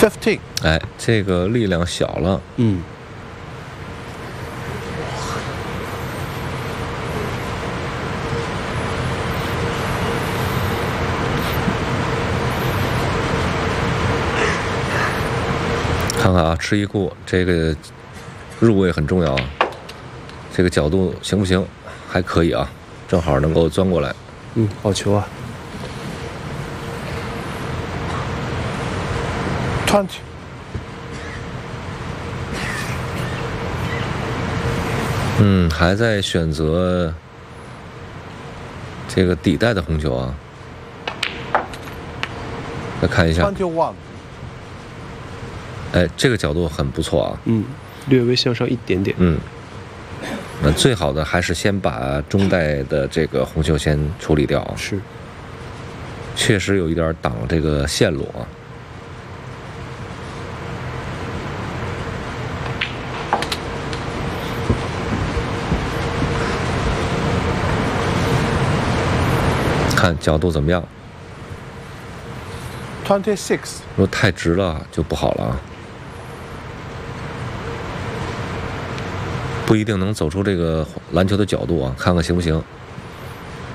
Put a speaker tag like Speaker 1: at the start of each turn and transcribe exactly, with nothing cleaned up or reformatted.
Speaker 1: fifteen。
Speaker 2: 哎，这个力量小了。
Speaker 1: 嗯。
Speaker 2: 看看啊，吃一库这个入位很重要啊，这个角度行不行？还可以啊，正好能够钻过来。
Speaker 1: 嗯，好球啊 ！twenty。
Speaker 2: 嗯，还在选择这个底带的红球啊。再看一下。
Speaker 1: twenty-one。
Speaker 2: 哎，这个角度很不错啊。
Speaker 1: 嗯，略微向上一点点。
Speaker 2: 嗯，那最好的还是先把中带的这个红球先处理掉啊。
Speaker 1: 是，
Speaker 2: 确实有一点挡这个线路啊。看角度怎么样
Speaker 1: ？twenty-six。
Speaker 2: 如果太直了就不好了啊。不一定能走出这个篮球的角度啊，看看行不行。